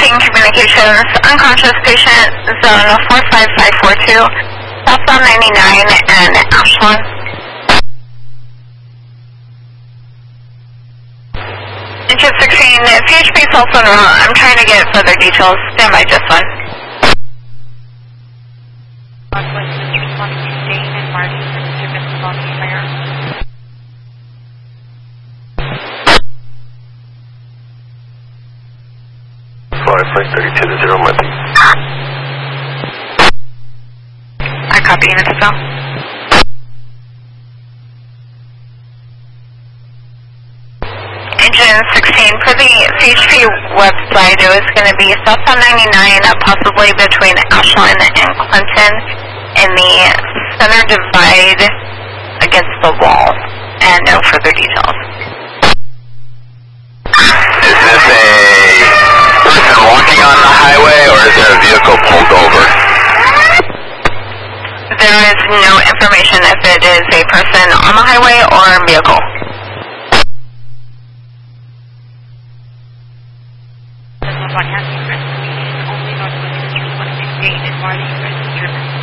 Team Communications, unconscious patient, zone 45542, southbound 99 and Ashland. Engine 16, PHP cell phone route. I'm trying to get further details. Stand by just one. Flight 32 to 0 Monday. I copy unit to cell. Engine 16, for the CHP website, it was going to be southbound 99, possibly between Ashland and Clinton, in the center divide against the wall, and no further details. Is this a person walking on the highway, or is there a vehicle pulled over? There is no information if it is a person on the highway or a vehicle. Broadcasting, only Northwest District 168 and Marty,